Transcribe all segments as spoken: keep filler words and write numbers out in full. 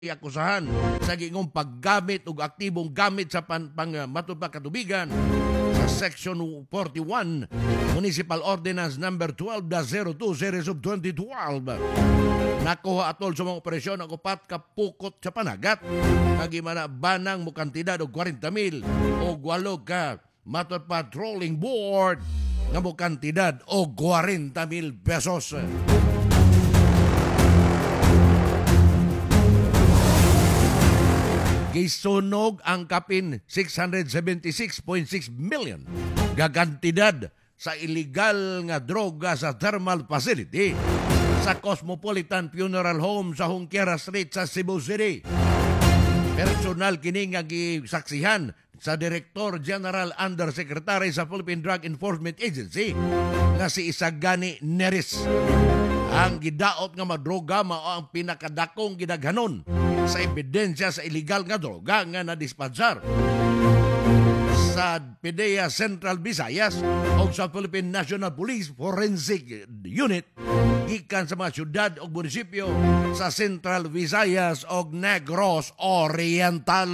iakusahan sa gingong paggamit ug aktibong gamit sa pan, pang uh, matupad katubigan sa Section forty-one Municipal Ordinance number twelve dash zero two series of twenty twelve. Nakuha atol sa mga operasyon ang upat ka pukot sa panagat kagimana banang mo kantidad og forty mil o walo ka motor patrolling board nga mo kantidad og forty mil pesos. Gisunog ang kapin six hundred seventy-six point six million gagantidad sa illegal nga droga sa thermal facility sa Cosmopolitan Funeral Home sa Junquera Street sa Cebu City. Personal kini nga gisaksihan sa Director General Undersecretary sa Philippine Drug Enforcement Agency nga si Isagani Neris. Ang gidaot nga madroga mao ang pinakadakong gidaghanon sa ebidensya sa illegal nga droga nga nadispansar sa P D E A Central Visayas o sa Philippine National Police Forensic Unit gikan sa mga syudad o munisipyo sa Central Visayas o Negros Oriental.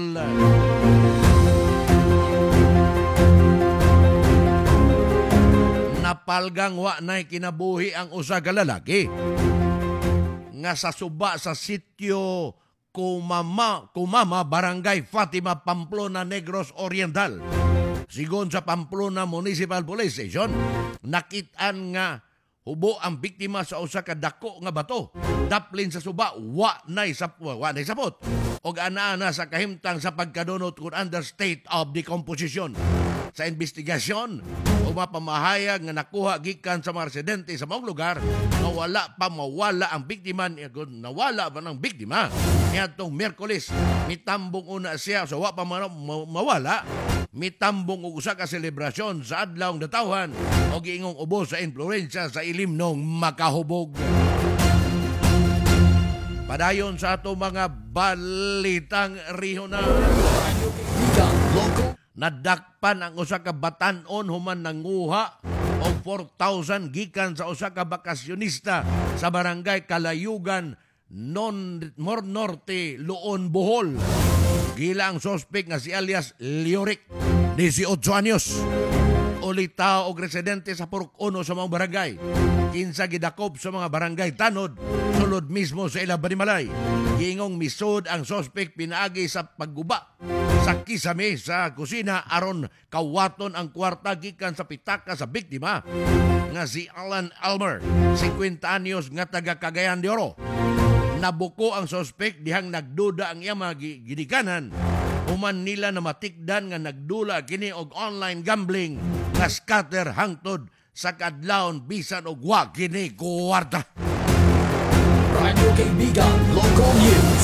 Napalgang wa na'y kinabuhi ang usa ka lalaki nga sa suba sa sitio Kumama, Kumama, Barangay Fatima, Pamplona, Negros Oriental. Sigon sa Pamplona Municipal Police Station, nakitaan nga hubo ang biktima sa usa ka dako nga bato. Daplin sa suba, wa na'y sap, wa na'y sapot. Og ana-ana sa kahimtang sa pagkadunot kun under state of decomposition. Sa investigasyon, o mapamahayag nga nakuha gikan sa mga residente sa mga lugar na wala pa mawala ang biktima, nawala ba ng biktima niyatong Miyerkules. Mitambong una siya so wa pa mawala, mitambong og usa ka selebrasyon sa adlaw ng datawhan o giingong ubos sa influensya sa ilim nung makahubog. Padayon sa ato mga balitang regional. Nadakpan ang usa ka batan-on human nanguha og four thousand gikan sa usa ka bakasyonista sa barangay Kalayugan, Non Mor Norte, Luon, Bohol. Gila ang sospek nga si alias Lioric, eighteen anyos. Ulita og residente sa Purok Uno sa mga barangay. Kinsa gidakop sa mga barangay tanod sulod mismo sa ila Banimalay. Gingong misod ang sospek pinaagi sa pagguba sa kisame sa kusina aron kawaton ang kwarta gikan sa pitaka sa biktima nga si Alan Almer, fifty anyos nga taga Cagayan de Oro. Nabuko ang sospek dihang nagduda ang iyang mga gidikanan. Human nila na matikdan nga nagdula kini og online gambling nga scatter hangtod sa kadlawon bisan og wa kini kwarta. Radio Kaibigan Local News.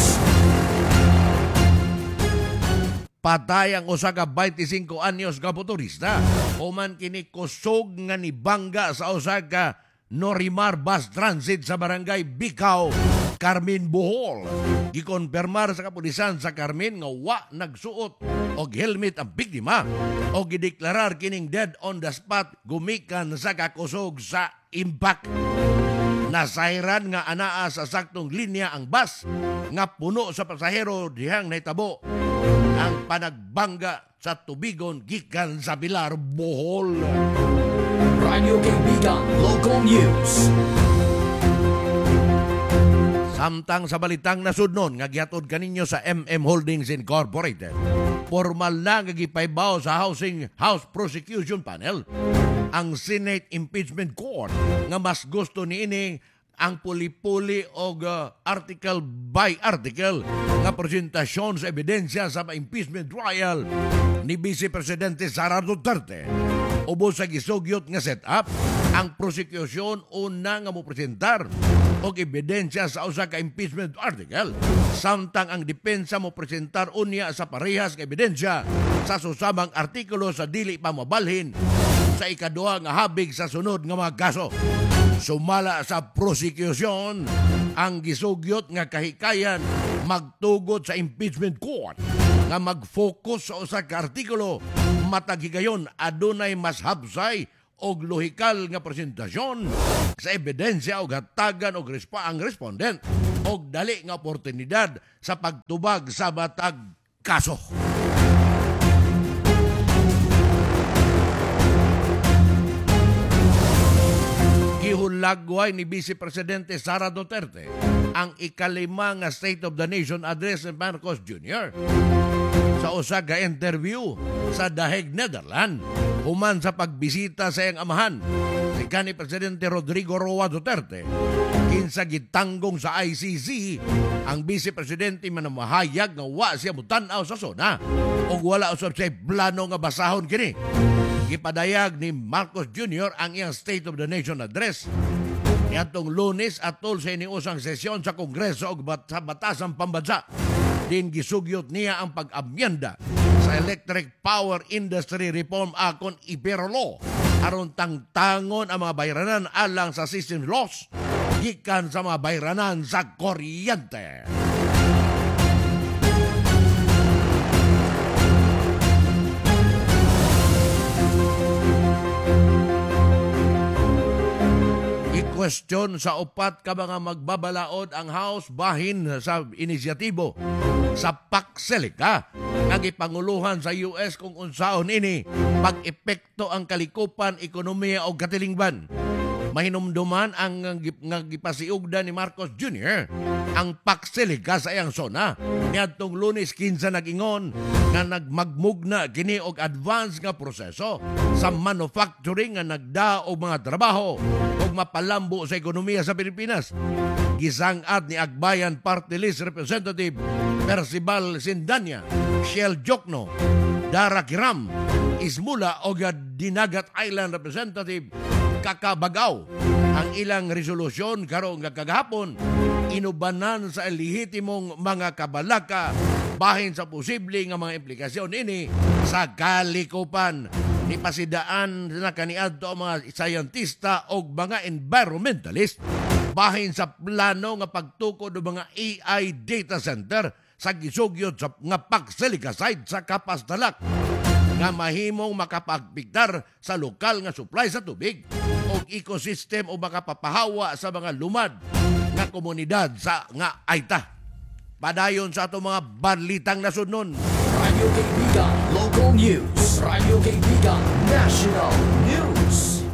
Patay ang usa ka twenty-five anyos ka motorista. Human kini kusog nga nibangga sa usa ka Norimar Bus Transit sa barangay Bicao, Carmen, Bohol. Gikonfirmar sa kapulisan sa Carmen nga wa nagsuot og helmet ang biktima o gideklarar kining dead on the spot gumikan sa kakusog sa impact. Nasairan nga anaa sa saktong linya ang bus nga puno sa pasahero dihang nahitabo ang panagbangga sa tubigon gikan sa Pilar, Bohol. Radio Kaibigan Local News. Samtang sa balitang nasudnon nga gihatod kaninyo sa M M Holdings Incorporated, formal na nga gipaybaw sa Housing House Prosecution Panel ang Senate Impeachment Court nga mas gusto niini ang puli-puli o uh, article by article nga presentasyon sa ebidensya sa impeachment trial ni Vice Presidente Sara Duterte. Ubos sa gisugyot nga setup, ang prosecution una nga mo presentar og ebidensya sa usa ka impeachment article, samtang ang depensa mo presentar unya sa parehas nga ebidensya sa susabang artikulo sa dili pa mabalhin sa ikaduha nga habig sa sunod nga mga kaso. Sumala sa prosecution ang gisugyot nga kahikayan magtugot sa impeachment court nga mag-focus sa usa ka artikulo matag higayon adunay mas habsay og lohikal nga presentasyon sa ebidensya og hatagan og respa ang respondent og dali nga oportunidad sa pagtubag sa matag kaso. Gihulagway ni Vice Presidente Sara Duterte ang ikalima nga State of the Nation address ni Marcos Junior sa usa ka interview sa The Hague, Netherlands, human sa pagbisita sa iyang amahan si kanhi Presidente Rodrigo Roa Duterte. Kinsa gitanggong sa I C C ang Vice Presidente manamahayag nga wa siya mutan-aw sa sona ug wala usab siya plano nga basahon kini. Gipadayag ni Marcos Junior ang iyang State of the Nation address niadtong Lunes atol sa iniusang sesyon sa Kongreso ug bat sa Batasang Pambansa. Din gisugyot niya ang pag-amyenda sa Electric Power Industry Reform Act kon I B E R Law aron tangtangon ang mga bayranan alang sa system loss gikan sa mga bayranan sa kuryente. Question sa upat ka mga magbabalaod ang House bahin sa inisyatibo sa Paxelica nga gipanguluhan sa U S kung unsaon ini pag-epekto ang kalikupan, ekonomiya o katilingban. Mahinumduman ang nga gipasiugdan ni Marcos Junior ang Paxelica sa iyang sona niadtong Lunes kinsa nag-ingon nga nagmagmugna kini og advance nga proseso sa manufacturing nga nagda og mga trabaho ug mapalambo sa ekonomiya sa Pilipinas. Gisangad ni Akbayan Party List Representative Percival Sindanya, Shell Jokno, Dara Kiram, Ismula o Dinagat Island Representative Kakabagaw ang ilang resolusyon karong kagahapon inubanan sa lehitimong mga kabalaka bahin sa posible nga mga implikasyon ini sa kalikupan. Ni pasidaan na kaniadto ang mga scientista o mga environmentalist bahin sa plano nga pagtukod ng mga A I data center sa gisugyod sa nga Paxelica site sa Kapastalak nga mahimong makapagpigtar sa lokal nga supply sa tubig o ecosystem o makapapahawa sa mga lumad nga komunidad sa nga Aita. Padayon sa atong mga balitang nasunod. Radio Kaibigan Local News. Radio Kaibigan National News.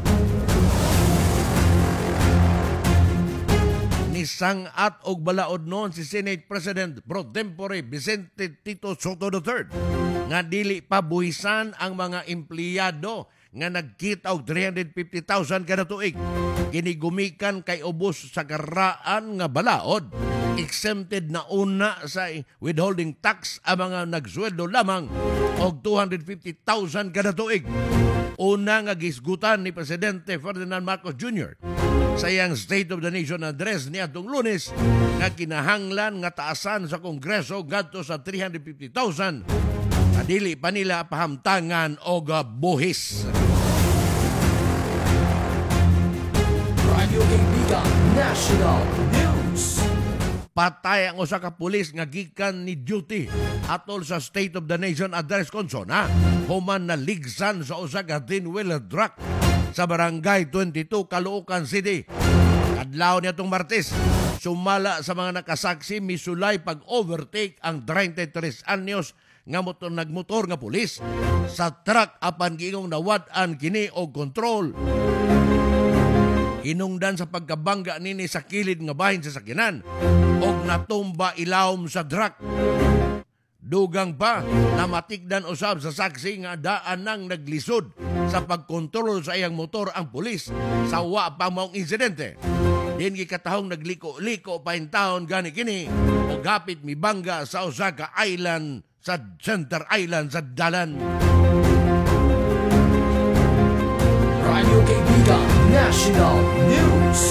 Nisangat og balaod noon si Senate President Pro Tempore Vicente Tito Soto the third nga dili pa buhisan ang mga empleyado nga nagkita og three hundred fifty thousand kada tuig. Kinigumikan kay ubos sa karaan nga balaod. Exempted na una sa withholding tax ang mga nagsweldo lamang og two hundred fifty thousand kada tuig. Una nga gisgutan ni Presidente Ferdinand Marcos Junior sa iyang State of the Nation address niadtong Lunes nga kinahanglan nga taasan sa Kongreso ngadto sa three hundred fifty thousand na dili pa nila pahamtangan og buhis. Radio Kaibigan National News. Patay ang usa ka pulis nga gikan ni duty atol sa State of the Nation address konsona human na ligsan sa usa ka tin-wheeler truck sa Barangay twenty-two Caloocan City. Adlaw niya tong Martes, sumala sa mga nakasaksi misulay pag-overtake ang thirty-three anyos nga motor nagmotor nga pulis sa truck apan giingong nawad-an kini og kontrol. Hinungdan sa pagkabangga nini sa kilid nga bahin sa sakyanan og natumba ilawom sa truck. Dugang pa na matikdan usab sa saksi nga daan nang naglisod sa pagkontrol sa iyang motor ang pulis sa wa pa maong insidente. Din gikatahong nagliko-liko pa intawon gani kini og hapit mibangga sa Osaka Island sa Center Island sa dalan. Radio Kaibigan National News.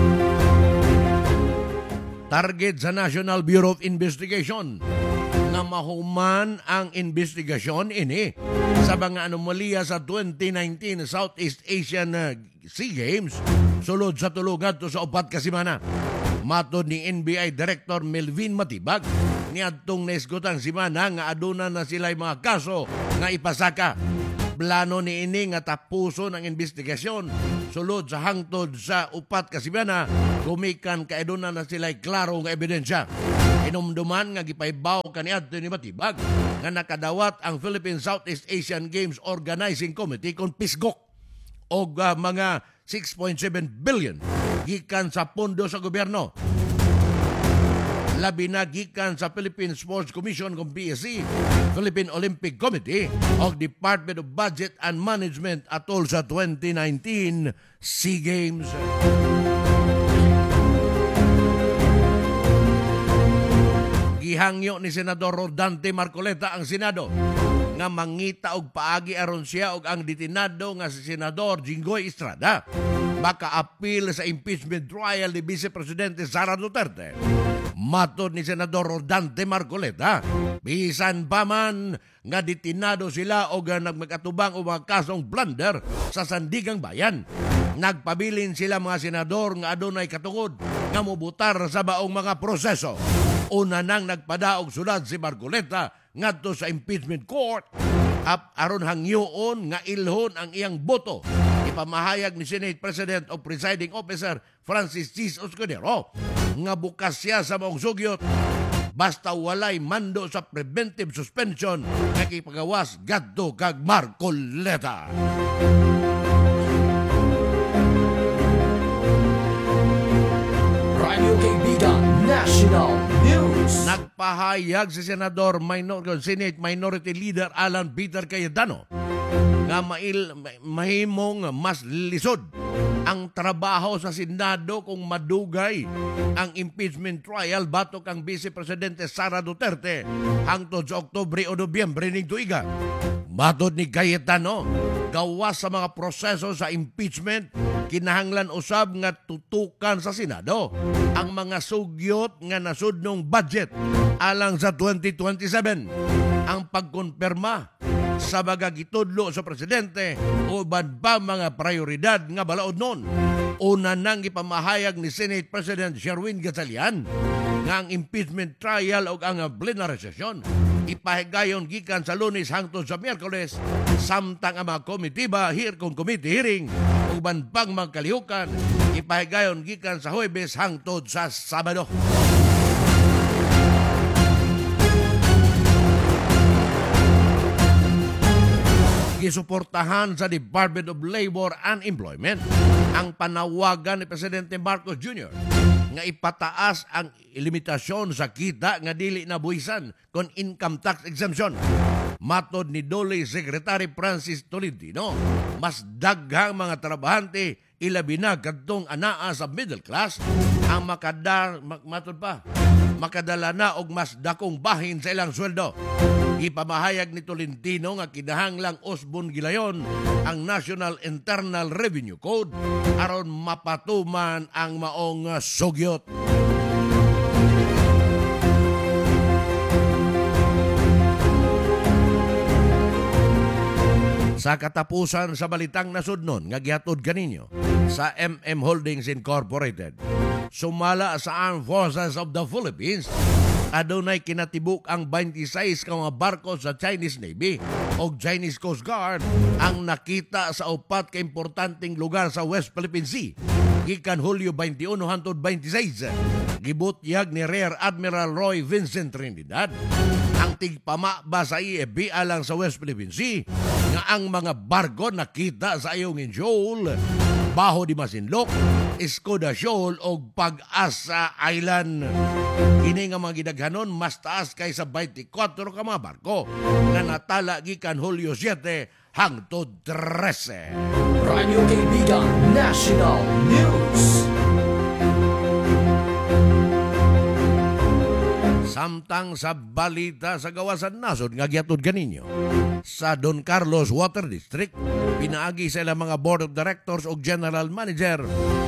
Target sa National Bureau of Investigation na mahuman ang investigasyon ini sa mga anomalya sa twenty nineteen Southeast Asian Sea Games sulod sa tulugad to sa upat ka semana. Matod ni N B I Director Melvin Matibag, niadtong naisgotang semana nga aduna na sila'y mga kaso nga ipasaka. Plano ni ini nga tapuson ang investigasyon sulod sa hangtod sa upat ka semana gumikan kaeduna na sila klaro nga ebidensya. Inumduman nga gipaybaw kaniadto ni Matibag nga nakadawat ang Philippine Southeast Asian Games Organizing Committee kon pisgok og uh, mga six point seven billion gikan sa pondo sa gobyerno. Labi na gikan sa Philippine Sports Commission kung P S C, Philippine Olympic Committee o Department of Budget and Management atol sa twenty nineteen SEA Games. Gihangyo ni Senador Rodante Marcoleta ang Senado nga mangita og paagi aron siya og ang detinado nga si Senador Jinggoy Estrada maka-appeal sa impeachment trial ni Vice Presidente Sara Duterte. Matod ni Senador Rodante Marcoleta, bisan pa man nga detinado sila o nagmakatubang o mga kasong blunder sa Sandigang Bayan. Nagpabilin sila mga senador nga adunay katungod nga mubutar sa baong mga proseso. Una nang nagpadaog sulad si Marcoleta ngadto sa impeachment court ap aron hangyoon nga ilhon ang iyang boto. Ipamahayag ni Senate President o Presiding Officer Francis Chis Escudero nga bukas siya sa maong sugyot basta walay mando sa preventive suspension nga kipagawas gadto kag Marcoleta. Radio Kaibigan National News. Nagpahayag si Senador Minor, Senate Minority Leader Alan Peter Cayetano nga mail, mahimong mas lisod ang trabaho sa Senado kung madugay ang impeachment trial batok ang Vice Presidente Sara Duterte hangtod sa Oktubre o Nobyembre ning tuiga. Matod ni Cayetano, gawas sa mga proseso sa impeachment, kinahanglan usab nga tutukan sa Senado ang mga sugyot nga nasudnong budget alang sa twenty twenty-seven. Ang pagkonperma sa mga gitudlo sa presidente o ban pa mga prioridad nga balaod nun. Una nang ipamahayag ni Senate President Sherwin Gatchalian nga ang impeachment trial o ang plenary session ipahigayon gikan sa Lunes hangtod sa Miyerkules samtang ang mga komitiba here kung committee hearing o ban pang magkalihukan ipahigayon gikan sa Huwebes hangtod sa Sabado. Gisuportahan sa Department of Labor and Employment ang panawagan ni Presidente Marcos Junior nga ipataas ang limitasyon sa kita nga dili na buhisan kon income tax exemption. Matod ni Dole Secretary Francis Tolentino, mas daghang mga trabahante ilabi na kadtong anaa sa middle class ang makadar matod pa makadala na og mas dakong bahin sa ilang sweldo. Ipamahayag ni Tolentino nga kinahanglang usbon gilayon ang National Internal Revenue Code aron mapatuman ang maong sugyot. Sa katapusan sa balitang nasudnon nga gihatod kaninyo sa M M Holdings Incorporated, sumala sa Armed Forces of the Philippines, adunay kinatibuk ang twenty-six ka mga barko sa Chinese Navy o Chinese Coast Guard ang nakita sa upat ka importanteng lugar sa West Philippine Sea gikan Hulyo twenty-one hangtod twenty-six. Gibutyag ni Rear Admiral Roy Vincent Trinidad ang tigpamaba sa I F B alang sa West Philippine Sea nga ang mga barko nakita sa Ayungin Shoal, Baho di Masinloc, Escoda Shoal o Pag-asa Island. Kini nga mga gidaghanon mas taas kaysa twenty-four ka mga barko na natala gikan Hulyo seven hangtod thirteen. Radio Kaibigan National News. Samtang sa balita sa gawasan nasod nga gihatod kaninyo sa Don Carlos Water District, pinaagi sa ilang mga Board of Directors o General Manager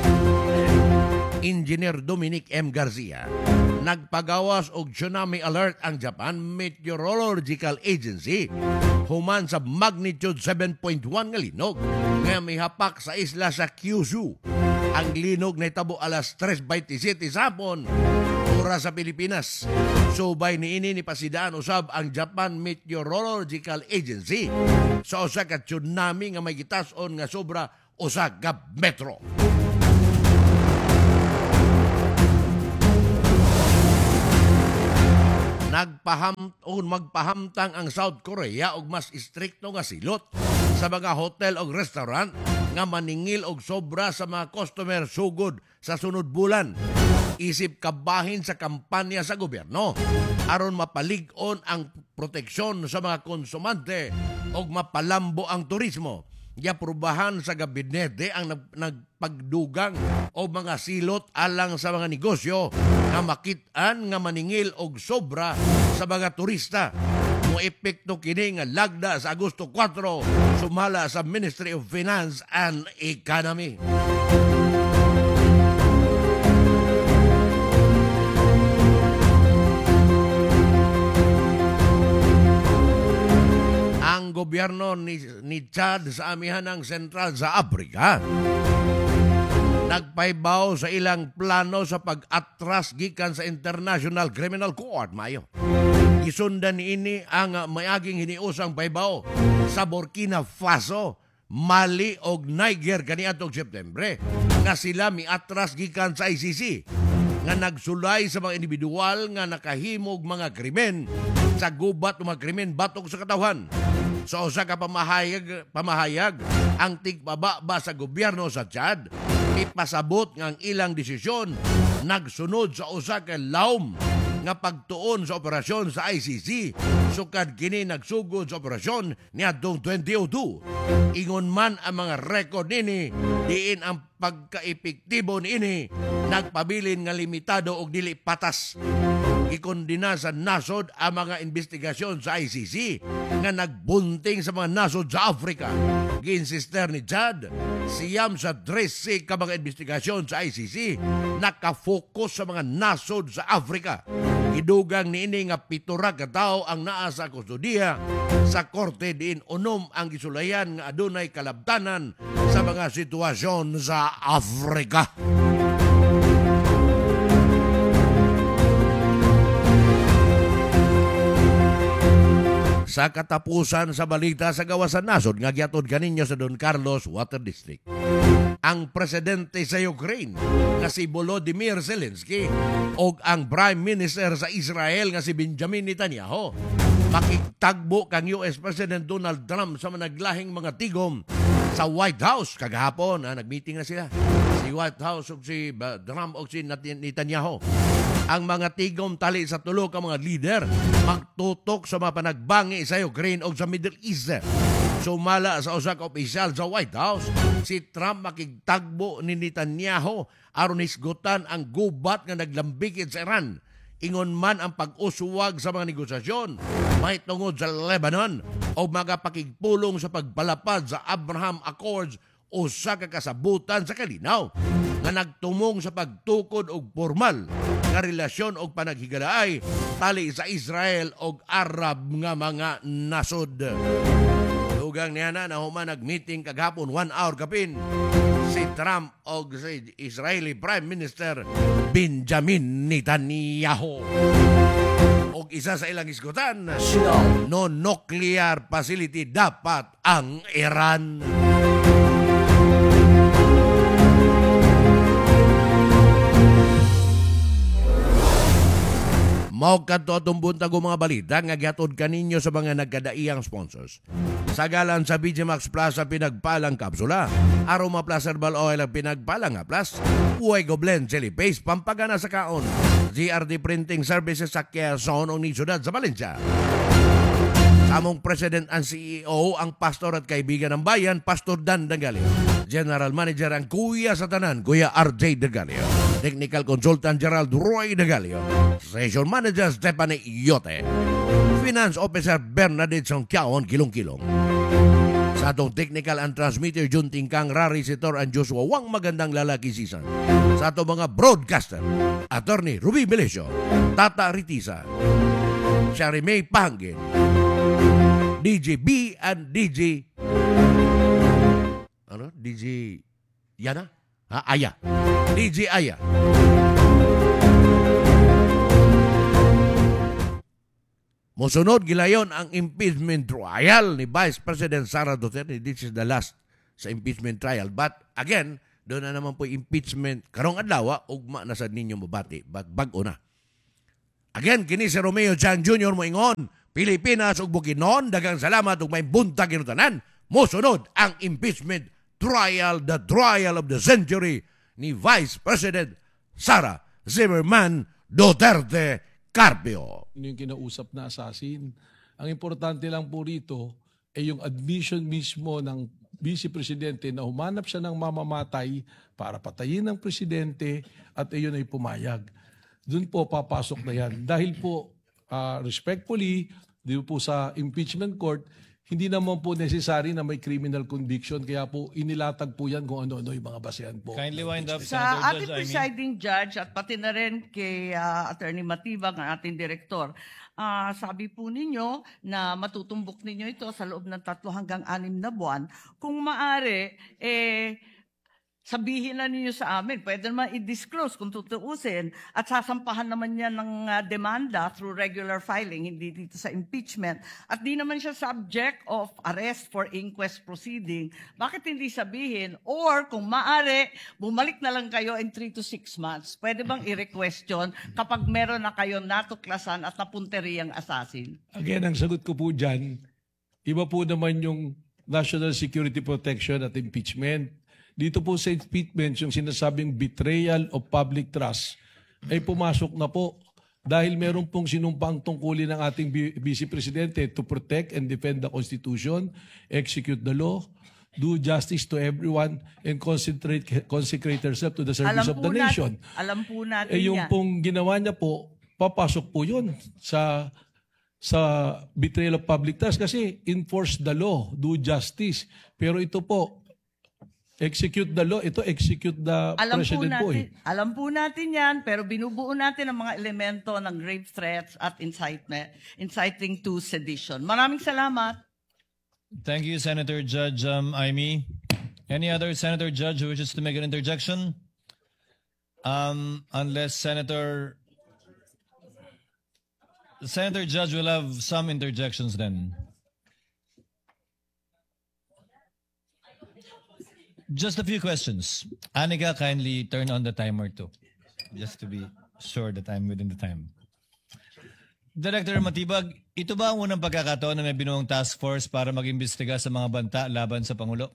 Engineer Dominic M. Garcia. Nagpagawas og tsunami alert ang Japan Meteorological Agency human sa magnitude seven point one nga linog nga mihapak sa isla sa Kyushu. Ang linog na itabo alas tres twenty-seven sa hapon temperatura sa Pilipinas. Subay niini ni pasidaan usab ang Japan Meteorological Agency sa usa ka tsunami nga may gitas-on nga sobra usa ka metro. Nagpahamton magpahamtang ang South Korea og mas istrikto nga silot sa mga hotel og restaurant nga maningil og sobra sa mga customer sugod sa sunod bulan. Isip kabahin sa kampanya sa gobyerno aron mapalig-on ang proteksyon sa mga konsumante og mapalambo ang turismo. Giaprubahan sa gabinete ang nag- nagpagdugang o mga silot alang sa mga negosyo nga makit-an nga maningil og sobra sa mga turista. Mo epekto kini nga lagda sa Agosto kwatro sumala sa Ministry of Finance and Economy. Ang gobyerno ni, ni Chad sa amihanang sentral sa Africa nagpaybaw sa ilang plano sa pag-atras gikan sa International Criminal Court mayo. Isundan niini ang mayaging hiniusang paybaw sa Burkina Faso, Mali og Niger kaniadtong Septembre nga sila miatras gikan sa I C C nga nagsulay sa mga individual nga nakahimog mga krimen sa gubat o mga krimen batok sa katawhan. Sa usa ka pamahayag, pamahayag ang tigpababa sa gobyerno sa Chad ipasabot nga ang ilang desisyon nagsunod sa usa ka lawom nga pagtuon sa operasyon sa I C C sukad kini nagsugod sa operasyon niadtong twenty oh two. Ingon man ang mga record nini diin ang pagkaepektibo niini nagpabilin nga limitado og dili patas. Ikondina sa nasod ang mga investigasyon sa I C C nga nagbunting sa mga nasod sa Africa. Ginsister ni Chad, siyam sa trese ka mga investigasyon sa I C C nakafokus sa mga nasod sa Africa. Idugang niini nga pitura ka tawo ang naa sa kustudiya sa korte diin unom ang gisulayan nga adunay kalabtanan sa mga sitwasyon sa Africa. Sa katapusan sa balita sa gawas sa nasod nga giatod kaninyo sa Don Carlos Water District. Ang presidente sa Ukraine nga si Volodymyr Zelensky o ang Prime Minister sa Israel nga si Benjamin Netanyahu makigtagbo kang U S President Donald Trump sa managlahing mga tigom sa White House kagahapon. Ha, nagmeeting na sila. Si White House o si uh, Trump o si Netanyahu. Ang mga tigom tali sa tulo ka mga leader magtutok sa mga panagbangi sa Ukraine o sa Middle East. Sumala sa usa ka opisyal sa White House, si Trump makigtagbo ni Netanyahu aron isgutan ang gubat nga naglambikid sa Iran. Ingon man ang pag-usuwag sa mga negosasyon may tungod sa Lebanon o mga pakigpulong sa pagpalapad sa Abraham Accords o sa kakasabutan sa kalinaw nga nagtumong sa pagtukod og formal nga relasyon og panaghigalaay tali sa Israel og Arab nga mga nasod. Dugang niya na na human nag-meeting kaghapon one hour kapin si Trump og si Israeli Prime Minister Benjamin Netanyahu. Og isa sa ilang isgutan, no nuclear facility dapat ang Iran. Mao kadto atong buntag mga balita nga gihatod kaninyo sa mga nagkadaiyang sponsors. Sagalan sa B G Max Plus sa pinagpalang kapsula, Aroma Plus Herbal Oil ang pinagpalang nga plus, Fuego Blend Jelly Paste pampagana sa kaon, G R D Printing Services sa Quezon o ni Ciudad sa Valencia. Samong President and C E O ang pastor at kaibigan ng bayan, Pastor Dan Dagalio. General Manager ang Kuya sa Tanan, Kuya R J Dagalio. Technical Consultant Gerald Roy Dagalio. Station Manager Stephanie Yote. Finance Officer Bernadette Songkiaon Kilong-Kilong. Sa atong Technical and Transmitter Jun Tingkang, Rari Sitor and Joshua Wang magandang lalaki season. Sa atong mga broadcaster, Attorney Ruby Melesio, Tata Ritisa, Shari May Pangin, D J B and D J ano? D J Yana? Ha? Aya. D J Aya. Musunod gilayon ang impeachment trial ni Vice President Sara Duterte. This is the last sa impeachment trial. But again, doon na naman po impeachment karong adlaw, ugma na sa ninyo mabati. But bag-o na. Again, kini si Romeo Chan Junior moingon, Pilipinas ug Bukidnon, daghang salamat ug may buntag kinutanan. Musunod ang impeachment trial, the trial of the century ni Vice President Sara Zimmerman Duterte Carpio. Yung kinausap na assassin. Ang importante lang po rito ay yung admission mismo ng Vice Presidente na humanap siya ng mamamatay para patayin ng Presidente at iyon ay pumayag. Doon po papasok na yan. Dahil po uh, respectfully, di po sa impeachment court, hindi naman po necessary na may criminal conviction. Kaya po inilatag po yan kung ano-ano yung mga basehan po. Kindly wind up, Sa Senator ating Judge Amy. presiding judge at pati na rin kay uh, Attorney Matibag, ang ating direktor, ah, sabi po ninyo na matutumbok ninyo ito sa loob ng tatlo hanggang anim na buwan. Kung maaari, eh, sabihin na ninyo sa amin, pwede naman i-disclose kung tutuusin at sasampahan naman niya ng uh, demanda through regular filing, hindi dito sa impeachment. At di naman siya subject of arrest for inquest proceeding. Bakit hindi sabihin? Or kung maaari, bumalik na lang kayo in three to six months. Pwede bang i-requestion kapag meron na kayo natuklasan at napunteriyang assassin? Again, ang sagot ko po dyan, iba po naman yung national security protection at impeachment. Dito po sa impeachment, yung sinasabing betrayal of public trust ay pumasok na po dahil meron pong sinumpang tungkulin ng ating Vice Presidente to protect and defend the Constitution, execute the law, do justice to everyone, and concentrate, consecrate herself to the service of the nation. Natin, alam po natin Eh yung yan. pong ginawa niya po, papasok po yun sa sa betrayal of public trust kasi enforce the law, do justice. Pero ito po, execute the law, ito execute the Alam po president po, natin, eh. alam po natin yan, pero binubuo natin ang mga elemento ng grave threats at incitement, inciting to sedition. Maraming salamat. Thank you, Senator Judge um, Amy. Any other Senator Judge who wishes to make an interjection? Um, unless Senator... Senator Judge will have some interjections then. Just a few questions. Anika, kindly turn on the timer too, just to be sure that I'm within the time. Director Matibag, ito ba ang unang pagkakataon na may binuong task force para mag-imbestiga sa mga banta laban sa Pangulo?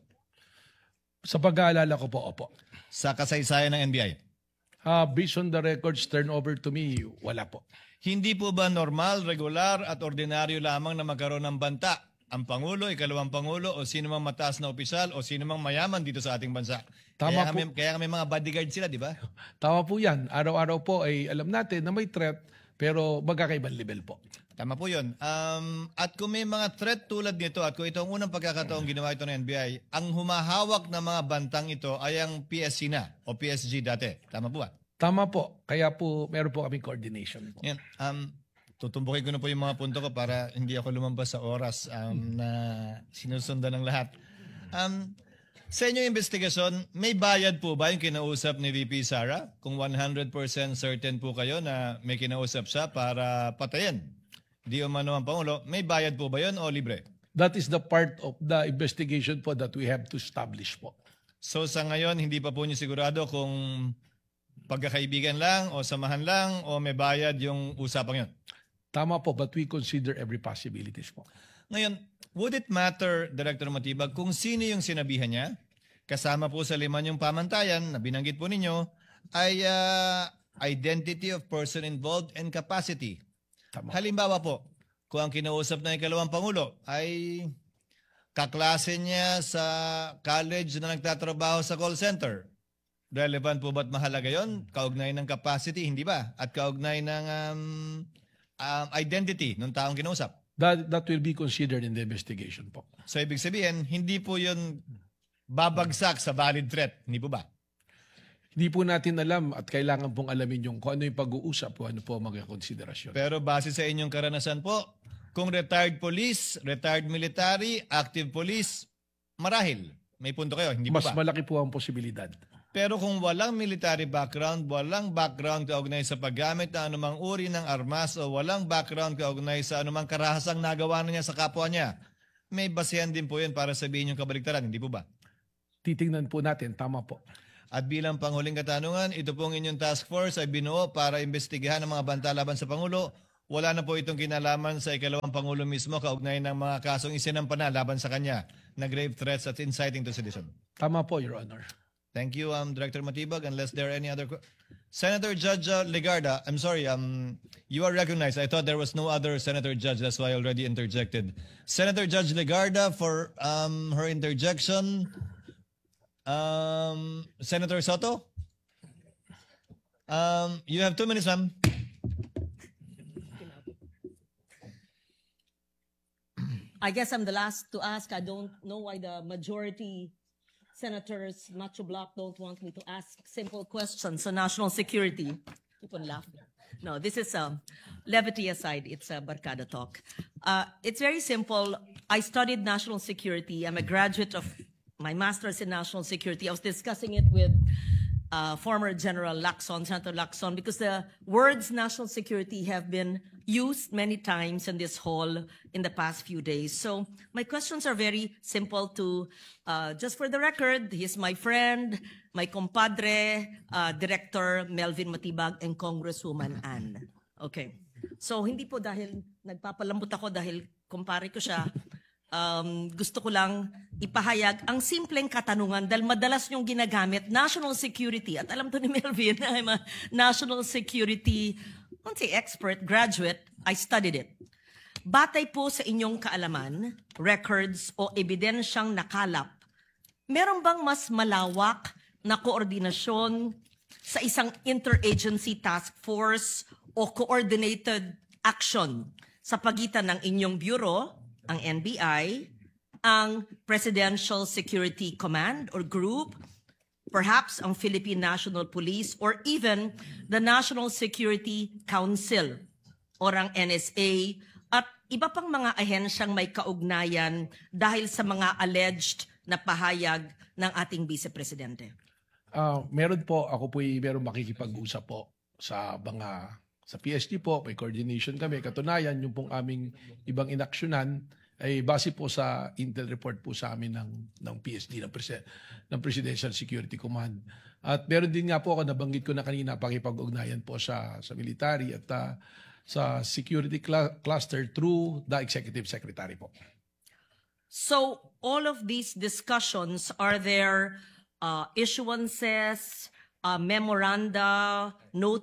Sa pag-aalala ko po, opo. Sa kasaysayan ng N B I? Uh, based on the records turned over to me, wala po. Hindi po ba normal, regular at ordinaryo lamang na magkaroon ng banta ang Pangulo, ikalawang Pangulo, o sino mang mataas na opisyal, o sino mang mayaman dito sa ating bansa? Tama kaya, po. kami, kaya kami mga bodyguard sila, di ba? Tama po yan. Araw-araw po ay alam natin na may threat, pero magkakaibang level po. Tama po yun. Um, at kung may mga threat tulad nito, at kung ito ang unang pagkakataong ginawa ito ng N B I, ang humahawak na mga bantang ito ay ang P S C na, o P S G dati. Tama po ba? Tama po. Kaya po, meron po kaming coordination po. Yan. Um, tutumbukin ko na po yung mga punto ko para hindi ako lumampas sa oras um, na sinusundan ng lahat. Um, sa inyong investigasyon, may bayad po ba yung kinausap ni V P Sara? Kung one hundred percent certain po kayo na may kinausap siya para patayin di umano ang Pangulo, may bayad po ba yun o libre? That is the part of the investigation po that we have to establish po. So sa ngayon, hindi pa po niyo sigurado kung pagkakaibigan lang o samahan lang o may bayad yung usapang yun? Tama po, but we consider every possibilities po. Ngayon, would it matter, Director Matibag, kung sino yung sinabihan niya? Kasama po sa liman yung pamantayan na binanggit po ninyo ay uh, identity of person involved and capacity. Tama. Halimbawa po, kung ang kinausap ng ikalawang Pangulo ay kaklase niya sa college na nagtatrabaho sa call center, relevant po ba't mahalaga yon? Kaugnay ng capacity, hindi ba? At kaugnay ng um, um, identity ng taong kinausap. That, that will be considered in the investigation po. So ibig sabihin, hindi po yun babagsak sa valid threat, hindi po ba? Hindi po natin alam at kailangan pong alamin yung kung ano yung pag-uusap, kung ano po ang mga konsiderasyon. Pero base sa inyong karanasan po, kung retired police, retired military, active police, marahil. May punto kayo, hindi po Mas ba? malaki po ang posibilidad. Pero kung walang military background, walang background kaugnay sa paggamit ng anumang uri ng armas o walang background kaugnay sa anumang karahasang nagawa na niya sa kapwa niya, may basehan din po yun para sabihin yung kabaligtaran, hindi po ba? Titingnan po natin, tama po. At bilang panghuling katanungan, ito pong inyong task force ay binuo para imbestigahan ang mga banta laban sa Pangulo. Wala na po itong kinalaman sa ikalawang Pangulo mismo kaugnay ng mga kasong isinampa na laban sa kanya na grave threats at inciting to sedition. Tama po, Your Honor. Thank you, um, Director Matibag. Unless there are any other... que- Senator Judge uh, Legarda, I'm sorry, um, you are recognized. I thought there was no other Senator Judge. That's why I already interjected. Senator Judge Legarda for um, her interjection. Um, Senator Soto? Um, you have two minutes, ma'am. I guess I'm the last to ask. I don't know why the majority senators, Macho Block, don't want me to ask simple questions on national security. Keep on laughing. No, this is um, levity aside. It's a barkada talk. Uh, it's very simple. I studied national security. I'm a graduate of my master's in national security. I was discussing it with uh, former General Lacson, Senator Lacson, because the words national security have been used many times in this hall in the past few days. So my questions are very simple to, uh, just for the record, he's my friend, my compadre, uh, Director Melvin Matibag, and Congresswoman Ann. Okay. So hindi po dahil nagpapalambot ako dahil kumpare ko siya, um, gusto ko lang ipahayag ang simpleng katanungan dahil madalas niyong ginagamit, national security. At alam to ni Melvin, I'm a national security, I won't say expert, graduate, I studied it. Batay po sa inyong kaalaman, records o ebidensyang nakalap, meron bang mas malawak na koordinasyon sa isang interagency task force o coordinated action sa pagitan ng inyong bureau, ang N B I, ang Presidential Security Command or Group, perhaps ang Philippine National Police, or even the National Security Council or ang N S A, at iba pang mga ahensyang may kaugnayan dahil sa mga alleged na pahayag ng ating Vice Presidente? Ah, meron po, ako po'y meron makikipag-usap po sa mga, sa P S D po, may coordination kami. Katunayan, yung pong aming ibang inaksyonan ay base po sa intel report po sa amin ng, ng P S D, ng, Presi- ng Presidential Security Command. At meron din nga po ako, nabanggit ko na kanina, pakipag-ugnayan po sa, sa military at uh, sa security cl- cluster through the Executive Secretary po. So all of these discussions, are there uh, issuances, uh, memoranda,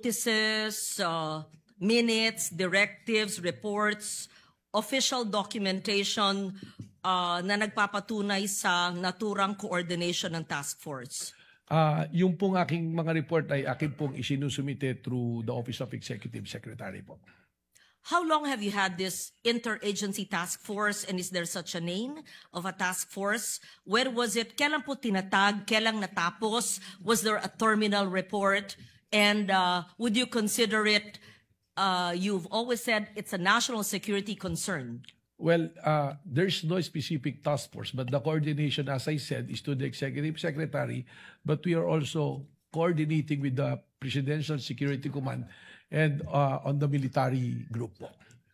notices, uh, minutes, directives, reports, official documentation uh, na nagpapatunay sa naturang coordination ng task force? Ah, yung pong aking mga report ay akin pong isinusumite through the Office of Executive Secretary po. How long have you had this interagency task force, and is there such a name of a task force? Where was it? Kailan po tinatag? Kailan natapos? Was there a terminal report? And uh, would you consider it, uh, you've always said it's a national security concern. Well, uh, there's no specific task force, but the coordination, as I said, is to the Executive Secretary, but we are also coordinating with the Presidential Security Command and uh, on the military group po.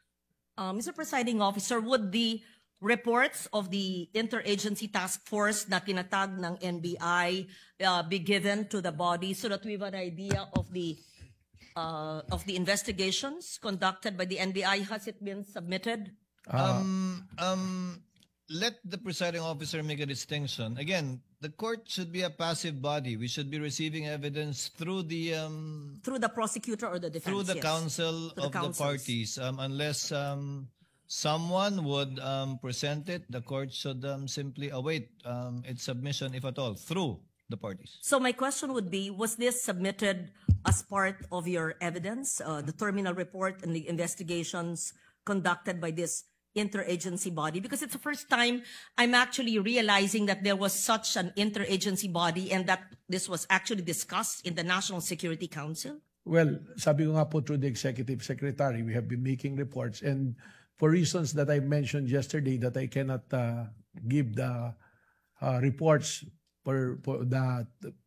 Uh, Mister Presiding Officer, would the reports of the interagency task force na tinatag ng N B I uh, be given to the body so that we have an idea of the uh, of the investigations conducted by the N B I? Has it been submitted? Um, um, let the presiding officer make a distinction. Again, the court should be a passive body. We should be receiving evidence through the um, Through the prosecutor or the defense? through the yes. council Through the of the councils. parties. Um, unless um, someone would um, present it, the court should um, simply await um, its submission, if at all, through the parties. So my question would be, was this submitted as part of your evidence, uh, the terminal report and the investigations conducted by this interagency body? Because it's the first time I'm actually realizing that there was such an interagency body and that this was actually discussed in the National Security Council. Well, sabi ko nga po through the Executive Secretary, we have been making reports, and for reasons that I mentioned yesterday that I cannot uh, give the uh, reports for, for the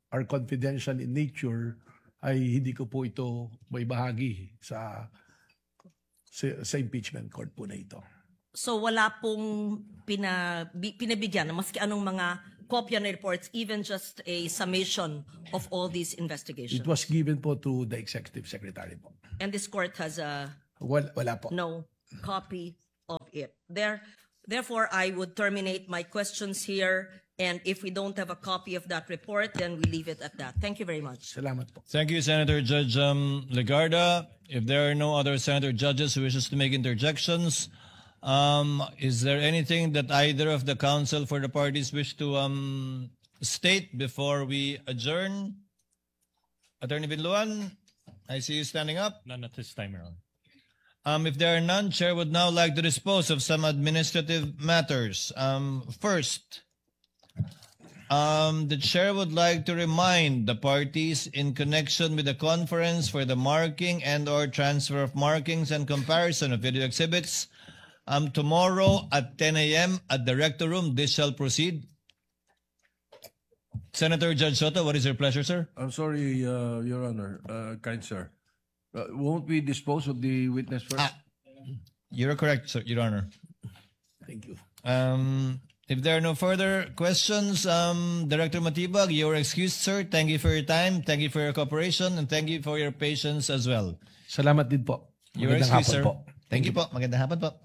are confidential in nature, ay hindi ko po ito may bahagi sa, sa, sa impeachment court po na ito. So wala pong pina, bi- pinabigyan na maski anong mga kopya ng reports, even just a summation of all these investigations. It was given po to the executive secretary po. And this court has a Wala, wala po. no copy of it. There, therefore, I would terminate my questions here. And if we don't have a copy of that report, then we leave it at that. Thank you very much. Salamat po. Thank you, Senator Judge um, Legarda. If there are no other senator judges who wishes to make interjections, um, is there anything that either of the counsel for the parties wish to um, state before we adjourn? Attorney Binluan, I see you standing up. None at this time, Your Honor. Um, if there are none, Chair would now like to dispose of some administrative matters. Um, first, um, the Chair would like to remind the parties in connection with the conference for the marking and or transfer of markings and comparison of video exhibits um, tomorrow at ten a.m. at the Rector Room. This shall proceed. Senator Judge Soto, what is your pleasure, sir? I'm sorry, uh, Your Honor, uh, kind sir. Uh, won't we dispose of the witness first? Ah, you're correct, sir, Your Honor. Thank you. Um, if there are no further questions, um, Director Matibag, you are excused, sir. Thank you for your time. Thank you for your cooperation, and thank you for your patience as well. Salamat din po. You are Magandang excused, sir. hapon po. Thank you po. Magandang hapon po.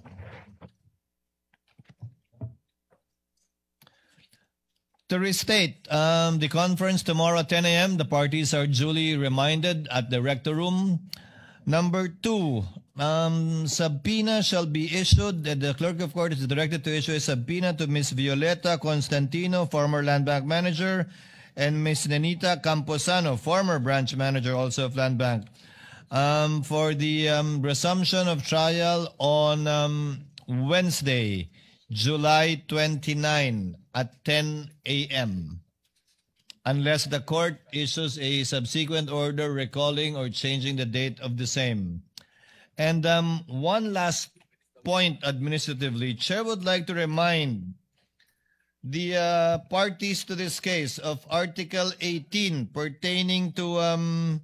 To restate, um, the conference tomorrow at ten a.m., the parties are duly reminded at the Rector Room. Number two, um, subpoena shall be issued. and The Clerk of Court is directed to issue a subpoena to Miz Violeta Constantino, former Land Bank Manager, and Miz Nenita Camposano, former Branch Manager also of Land Bank, um, for the um, resumption of trial on um, Wednesday, July twenty-ninth at ten a.m. unless the court issues a subsequent order recalling or changing the date of the same. And um, one last point administratively, Chair would like to remind the uh, parties to this case of Article eighteen pertaining to um,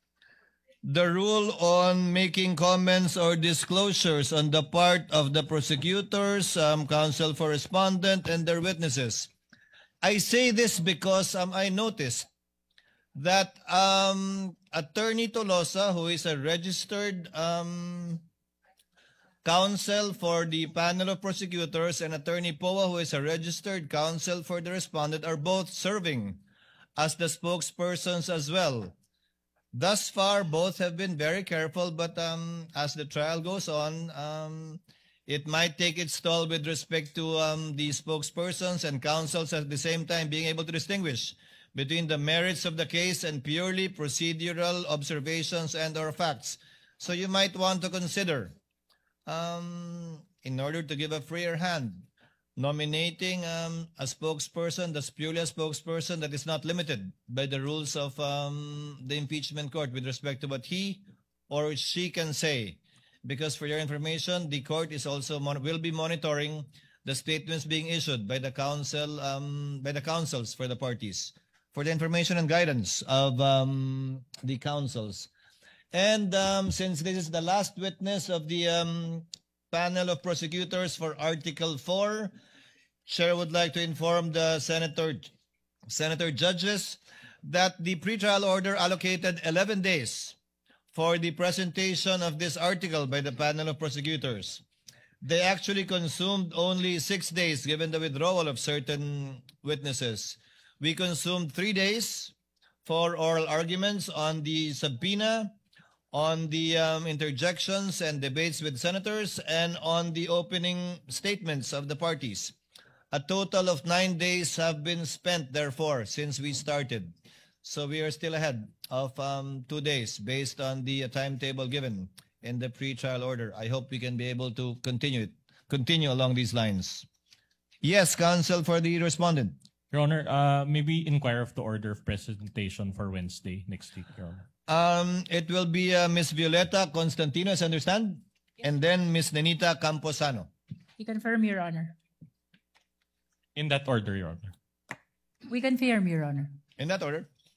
the rule on making comments or disclosures on the part of the prosecutors, um, counsel for respondent, and their witnesses. I say this because um, I noticed that um, Attorney Tolosa, who is a registered um, counsel for the panel of prosecutors, and Attorney Poa, who is a registered counsel for the respondent, are both serving as the spokespersons as well. Thus far, both have been very careful, but um, as the trial goes on, um, it might take its toll with respect to um, the spokespersons and counsels at the same time being able to distinguish between the merits of the case and purely procedural observations and or facts. So you might want to consider, um, in order to give a freer hand, nominating um, a spokesperson that's purely a spokesperson that is not limited by the rules of um, the impeachment court with respect to what he or she can say. Because for your information, the court is also mon- will be monitoring the statements being issued by the counsel, um, by the counsels for the parties, for the information and guidance of um, the counsels. And um, since this is the last witness of the um, panel of prosecutors for Article four, Chair would like to inform the senator, senator judges that the pretrial order allocated eleven days for the presentation of this article by the panel of prosecutors. They actually consumed only six days given the withdrawal of certain witnesses. We consumed three days for oral arguments on the subpoena, on the um, interjections and debates with senators, and on the opening statements of the parties. A total of nine days have been spent, therefore, since we started. So we are still ahead of um, two days based on the uh, timetable given in the pre-trial order. I hope we can be able to continue it, continue along these lines. Yes, counsel for the respondent. Your Honor, uh, maybe inquire of the order of presentation for Wednesday next week, Your Honor. Um, it will be uh, Miss Violeta Constantino, as I understand, and then Miss Nenita Camposano. We confirm, Your Honor. In that order, Your Honor. We confirm, Your Honor. In that order.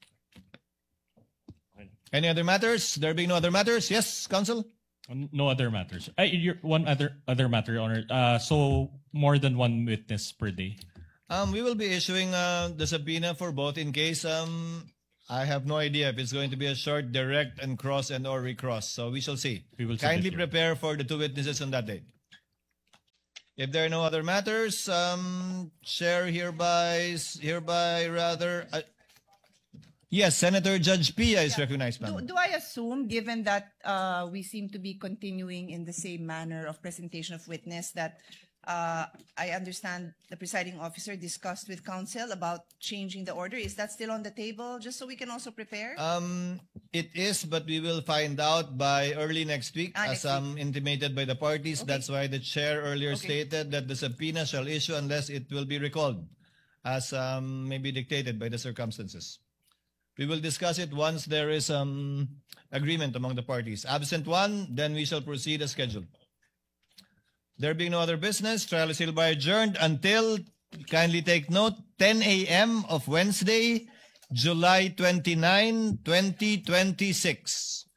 Any other matters? There being no other matters? Yes, Counsel? No other matters. Uh, your, one other other matter, Your Honor. Uh, so more than one witness per day. Um, we will be issuing uh, the subpoena for both in case um, I have no idea if it's going to be a short, direct, and cross and or recross. So we shall see. We will Kindly submit your- prepare for the two witnesses on that date. If there are no other matters, um, Chair hereby, hereby rather. Uh, yes, Senator Judge Pia is recognized, Do, ma'am. do I assume, given that uh, we seem to be continuing in the same manner of presentation of witness, that uh, I understand the presiding officer discussed with counsel about changing the order? Is that still on the table, just so we can also prepare? Um, it is, but we will find out by early next week, Ah, as next week. um, intimated by the parties. Okay. That's why the chair earlier Okay. stated that the subpoena shall issue unless it will be recalled, as um, may be dictated by the circumstances. We will discuss it once there is um, agreement among the parties. Absent one, then we shall proceed as scheduled. There being no other business, trial is hereby adjourned until, kindly take note, ten a m of Wednesday, July twenty-ninth, twenty twenty-six.